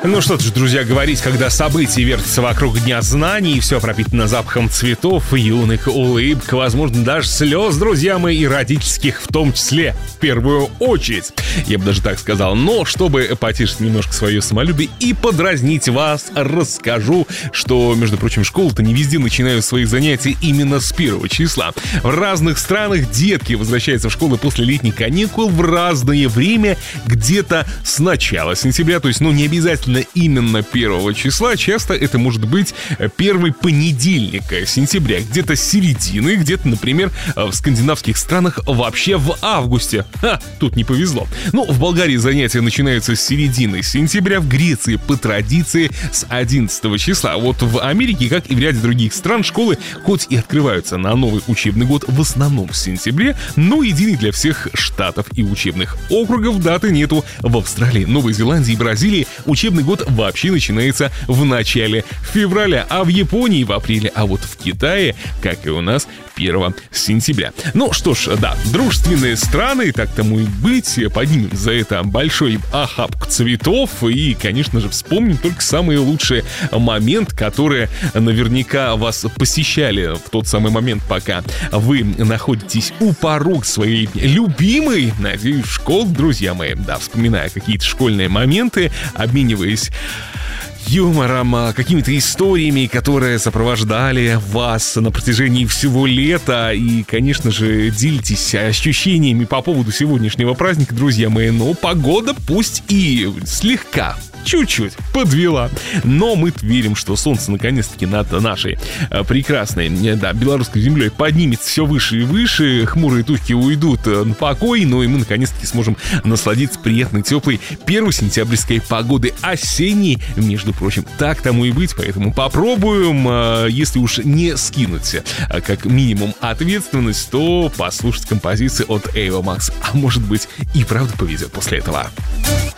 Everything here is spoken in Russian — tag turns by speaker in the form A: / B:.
A: Ну что ж, друзья, говорить, когда события вертятся вокруг Дня знаний, и все пропитано запахом цветов, юных улыбок, возможно, даже слез, друзья мои, и родительских в том числе, в первую очередь. Я бы даже так сказал. Но, чтобы потешить немножко свое самолюбие и подразнить вас, расскажу, что, между прочим, школы-то не везде начинают свои занятия именно с 1 числа. В разных странах детки возвращаются в школы после летних каникул в разное время, где-то с начала сентября, то есть, не обязательно именно 1 числа, часто это может быть первый понедельник сентября, где-то с середины, где-то, например, в скандинавских странах вообще в августе. Тут не повезло. В Болгарии занятия начинаются с середины сентября, в Греции по традиции с 11 числа. Вот в Америке, как и в ряде других стран, школы хоть и открываются на новый учебный год в основном в сентябре, но единой для всех штатов и учебных округов даты нету. В Австралии, Новой Зеландии и Бразилии учебный год вообще начинается в начале февраля, а в Японии в апреле, а вот в Китае, как и у нас, 1 сентября. Что ж, да, дружественные страны, так тому и быть, поднимем за это большой охапку цветов и, конечно же, вспомним только самые лучшие моменты, которые наверняка вас посещали в тот самый момент, пока вы находитесь у порога своей любимой, надеюсь, школы, друзья мои. Да, вспоминая какие-то школьные моменты, обмениваясь юмором, какими-то историями, которые сопровождали вас на протяжении всего лета. И, конечно же, делитесь ощущениями по поводу сегодняшнего праздника, друзья мои. Но погода пусть и слегка, чуть-чуть подвела, но мы верим, что солнце наконец-таки над нашей прекрасной, белорусской землей поднимется все выше и выше, хмурые тучки уйдут на покой, и мы наконец-таки сможем насладиться приятной, теплой 1 сентябрьской погодой, осенней, между прочим. Так тому и быть, поэтому попробуем, если уж не скинуть как минимум ответственность, то послушать композиции от Ava Max, а может быть и правда повезет после этого.